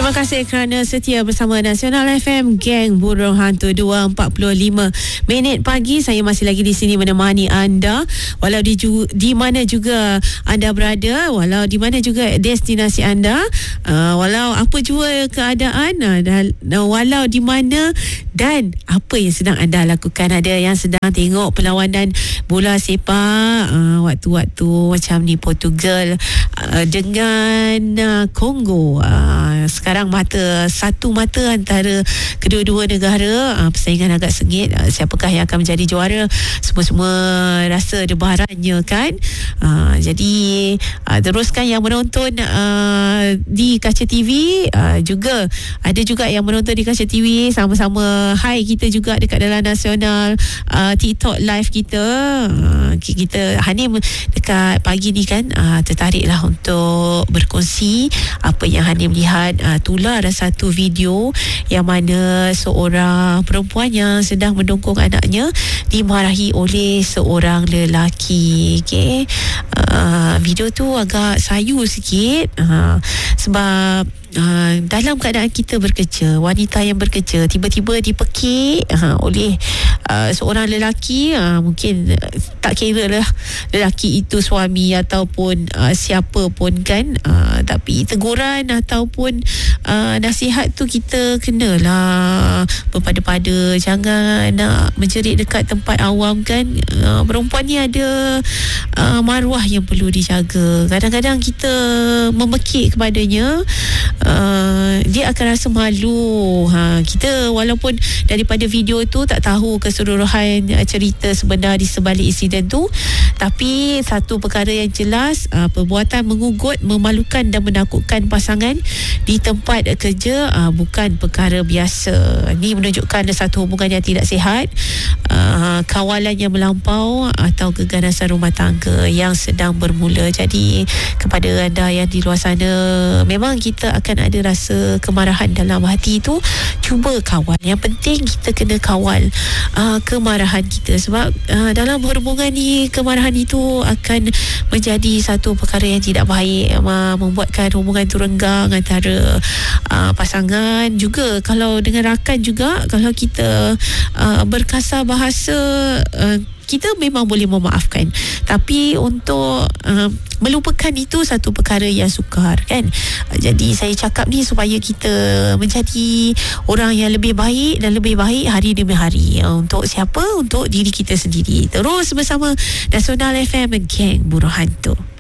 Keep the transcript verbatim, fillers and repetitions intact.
Terima kasih kerana setia bersama Nasional F M, Geng Burung Hantu. Dua empat puluh lima minit pagi. Saya masih lagi di sini menemani anda, walau di, ju- di mana juga anda berada, walau di mana juga destinasi anda, uh, walau apa jua keadaan, uh, dan, uh, walau di mana dan apa yang sedang anda lakukan. Ada yang sedang tengok perlawanan bola sepak uh, waktu-waktu macam ni, Portugal uh, dengan uh, Kongo. Uh, sekarang mata satu mata antara kedua-dua negara, uh, persaingan agak sengit. Uh, siapakah yang akan menjadi juara? Semua-semua rasa debarannya kan. Uh, jadi uh, teruskan yang menonton uh, di kaca T V, uh, juga ada juga yang menonton di kaca T V. Sama-sama hai kita juga dekat dalam Nasional uh, TikTok live kita. Uh, kita Hanim dekat pagi ni kan uh, tertariklah untuk berkongsi apa yang Hanim lihat. Uh, tular satu video yang mana seorang perempuan yang sedang mendongkong anaknya dimarahi oleh seorang lelaki. Okay. Uh, video tu agak sayu sikit uh, sebab Uh, dalam keadaan kita bekerja, wanita yang bekerja tiba-tiba dipekik uh, oleh uh, seorang lelaki, uh, mungkin uh, tak kira lah lelaki itu suami ataupun uh, siapa pun kan, uh, tapi teguran ataupun uh, nasihat tu kita kenalah berpada-pada, jangan nak menjerit dekat tempat awam kan. Uh, perempuan ni ada uh, maruah yang perlu dijaga. Kadang-kadang kita memekik kepadanya, Uh, dia akan rasa malu. Ha, kita walaupun daripada video tu tak tahu keseluruhan uh, cerita sebenar di sebalik insiden tu, tapi satu perkara yang jelas, uh, perbuatan mengugut, memalukan dan menakutkan pasangan di tempat uh, kerja uh, bukan perkara biasa. Ini menunjukkan satu hubungan yang tidak sihat, uh, kawalan yang melampau atau keganasan rumah tangga yang sedang bermula. Jadi kepada anda yang di luar sana, memang kita akan ada rasa kemarahan dalam hati tu, cuba kawal. Yang penting kita kena kawal uh, kemarahan kita, sebab uh, dalam hubungan ni kemarahan itu akan menjadi satu perkara yang tidak baik, uh, membuatkan hubungan tu renggang antara uh, pasangan. Juga kalau dengan rakan juga, kalau kita uh, berkasar bahasa, uh, kita memang boleh memaafkan, tapi untuk uh, melupakan itu satu perkara yang sukar kan. Jadi saya cakap ni supaya kita menjadi orang yang lebih baik dan lebih baik hari demi hari. Untuk siapa? Untuk diri kita sendiri. Terus bersama Nasional F M, Geng Burung Hantu.